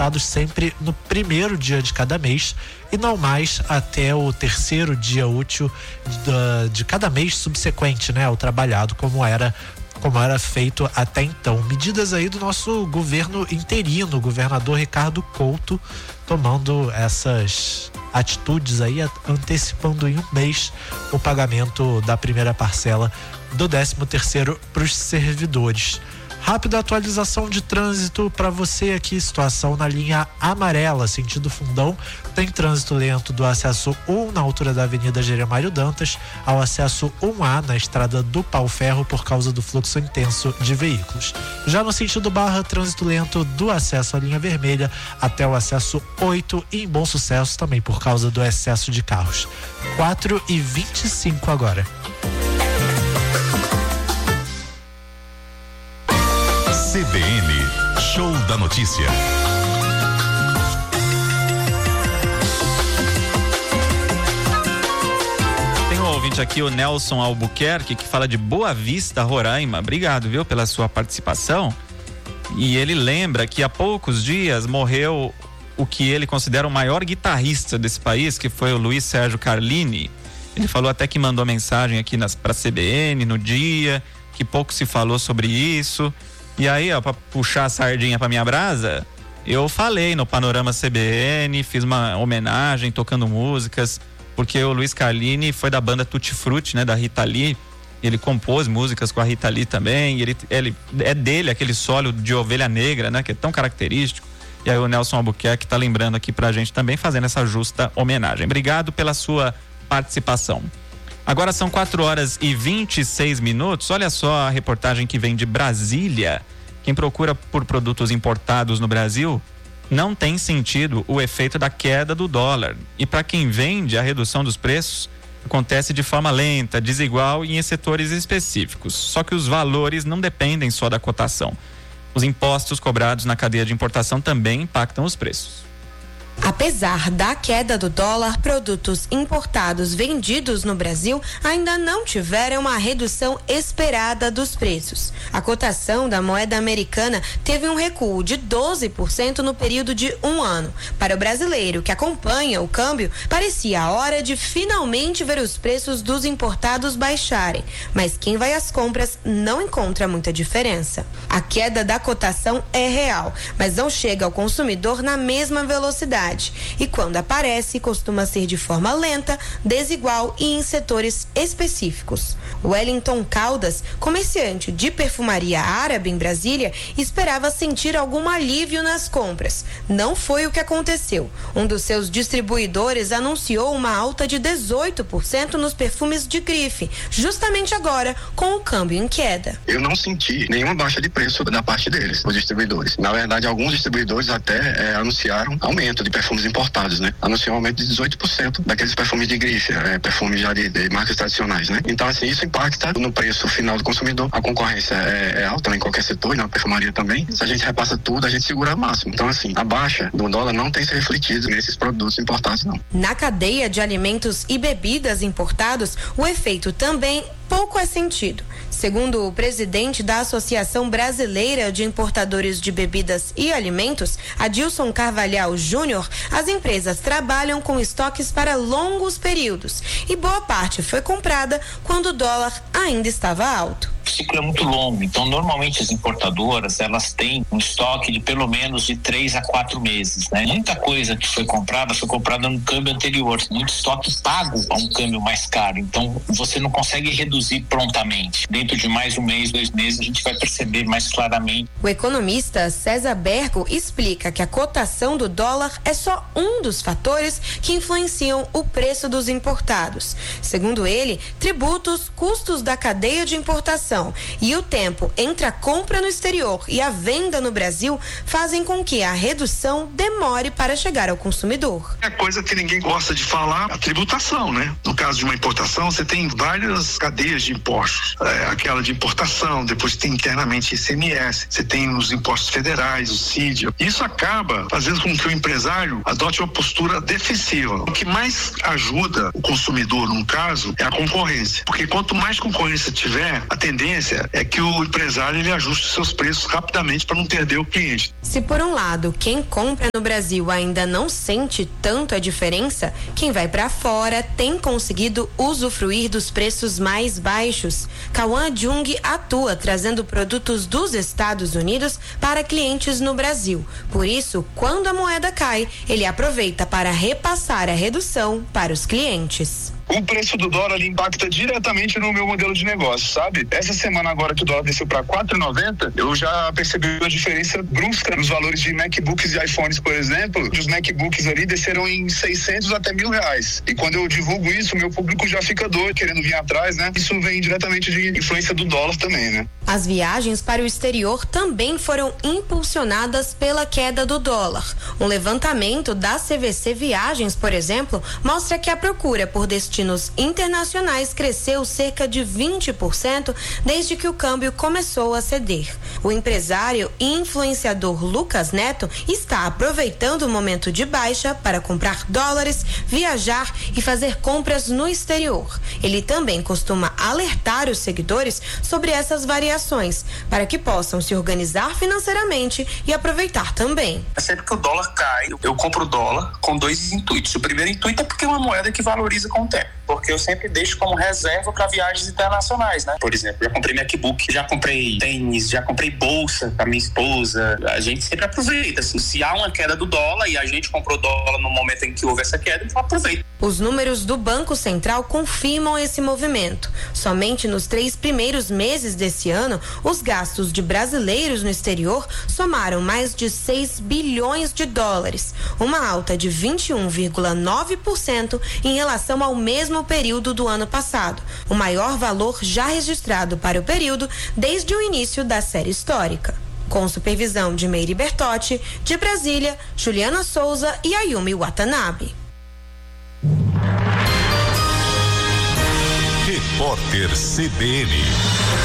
descontados sempre no primeiro dia de cada mês e não mais até o terceiro dia útil de cada mês subsequente, né, ao trabalhado, como era feito até então. Medidas aí do nosso governo interino, o governador Ricardo Couto, tomando essas atitudes aí, antecipando em um mês o pagamento da primeira parcela do 13º para os servidores. Rápida atualização de trânsito para você aqui, situação na linha amarela, sentido Fundão, tem trânsito lento do acesso 1 na altura da Avenida Jeremário Dantas ao acesso 1A na estrada do Pau Ferro por causa do fluxo intenso de veículos. Já no sentido Barra, trânsito lento do acesso à linha vermelha até o acesso 8 e em Bom Sucesso também por causa do excesso de carros. 4h25 agora. CBN, Show da Notícia. Tem um ouvinte aqui, o Nelson Albuquerque, que fala de Boa Vista, Roraima. Obrigado, viu, pela sua participação. E ele lembra que há poucos dias morreu o que ele considera o maior guitarrista desse país, que foi o Luiz Sérgio Carlini. Ele falou até que mandou mensagem aqui para a CBN no dia, que pouco se falou sobre isso. E aí, ó, pra puxar a sardinha pra minha brasa, eu falei no Panorama CBN, fiz uma homenagem tocando músicas, porque o Luiz Carlini foi da banda Tutti Frutti, né, da Rita Lee. Ele compôs músicas com a Rita Lee também, e ele é dele aquele solo de Ovelha Negra, né, que é tão característico. E aí o Nelson Albuquerque tá lembrando aqui pra gente também, fazendo essa justa homenagem. Obrigado pela sua participação. Agora são 4h26. Olha só a reportagem que vem de Brasília. Quem procura por produtos importados no Brasil não tem sentido o efeito da queda do dólar. E para quem vende, a redução dos preços acontece de forma lenta, desigual e em setores específicos. Só que os valores não dependem só da cotação. Os impostos cobrados na cadeia de importação também impactam os preços. Apesar da queda do dólar, produtos importados vendidos no Brasil ainda não tiveram a redução esperada dos preços. A cotação da moeda americana teve um recuo de 12% no período de um ano. Para o brasileiro que acompanha o câmbio, parecia a hora de finalmente ver os preços dos importados baixarem, mas quem vai às compras não encontra muita diferença. A queda da cotação é real, mas não chega ao consumidor na mesma velocidade. E quando aparece, costuma ser de forma lenta, desigual e em setores específicos. Wellington Caldas, comerciante de perfumaria árabe em Brasília, esperava sentir algum alívio nas compras. Não foi o que aconteceu. Um dos seus distribuidores anunciou uma alta de 18% nos perfumes de grife, justamente agora, com o câmbio em queda. Eu não senti nenhuma baixa de preço da parte deles, os distribuidores. Na verdade, alguns distribuidores até anunciaram aumento de perfumes importados, né? Anunciou um aumento de 18% daqueles perfumes de grife, perfumes já de marcas tradicionais, né? Então, assim, isso impacta no preço final do consumidor. A concorrência é alta, né, em qualquer setor, na perfumaria também. Se a gente repassa tudo, a gente segura o máximo. Então, assim, a baixa do dólar não tem se refletido nesses produtos importados, não. Na cadeia de alimentos e bebidas importados, o efeito também pouco é sentido. Segundo o presidente da Associação Brasileira de Importadores de Bebidas e Alimentos, Adilson Carvalhal Júnior, as empresas trabalham com estoques para longos períodos e boa parte foi comprada quando o dólar ainda estava alto. O ciclo é muito longo, então normalmente as importadoras elas têm um estoque de pelo menos de 3 a 4 meses, né? Muita coisa que foi comprada no câmbio anterior, muito estoque pago a um câmbio mais caro, então você não consegue reduzir prontamente. Dentro de mais um mês, 2 meses, a gente vai perceber mais claramente. O economista César Bergo explica que a cotação do dólar é só um dos fatores que influenciam o preço dos importados. Segundo ele, tributos, custos da cadeia de importação e o tempo entre a compra no exterior e a venda no Brasil fazem com que a redução demore para chegar ao consumidor. É coisa que ninguém gosta de falar, a tributação, né? No caso de uma importação, você tem várias cadeias de impostos. Aquela de importação, depois tem internamente ICMS, você tem os impostos federais, o CID. Isso acaba fazendo com que o empresário adote uma postura defensiva. O que mais ajuda o consumidor, num caso, é a concorrência. Porque quanto mais concorrência tiver, a tendência tendência é que o empresário ele ajuste seus preços rapidamente para não perder o cliente. Se por um lado quem compra no Brasil ainda não sente tanto a diferença, quem vai para fora tem conseguido usufruir dos preços mais baixos. Cauã Jung atua trazendo produtos dos Estados Unidos para clientes no Brasil. Por isso, quando a moeda cai, ele aproveita para repassar a redução para os clientes. O preço do dólar impacta diretamente no meu modelo de negócio, sabe? Essa semana agora que o dólar desceu para 4,90, eu já percebi uma diferença brusca nos valores de MacBooks e iPhones, por exemplo. Os MacBooks ali desceram em 600 até R$1.000. E quando eu divulgo isso, meu público já fica doido, querendo vir atrás, né? Isso vem diretamente de influência do dólar também, né? As viagens para o exterior também foram impulsionadas pela queda do dólar. Um levantamento da CVC Viagens, por exemplo, mostra que a procura por destinos internacionais cresceu cerca de 20% desde que o câmbio começou a ceder. O empresário e influenciador Lucas Neto está aproveitando o momento de baixa para comprar dólares, viajar e fazer compras no exterior. Ele também costuma alertar os seguidores sobre essas variações, para que possam se organizar financeiramente e aproveitar também. Sempre que o dólar cai, eu compro dólar com dois intuitos. O primeiro intuito é porque é uma moeda que valoriza com o tempo, porque eu sempre deixo como reserva para viagens internacionais, né? Por exemplo, já comprei MacBook, já comprei tênis, já comprei bolsa para minha esposa. A gente sempre aproveita, assim, se há uma queda do dólar e a gente comprou dólar no momento em que houve essa queda, então aproveita. Os números do Banco Central confirmam esse movimento. Somente nos 3 primeiros meses desse ano, os gastos de brasileiros no exterior somaram mais de 6 bilhões de dólares, uma alta de 21,9% em relação ao mesmo período do ano passado, o maior valor já registrado para o período desde o início da série histórica. Com supervisão de Meire Bertotti, de Brasília, Juliana Souza e Ayumi Watanabe. Repórter CBN.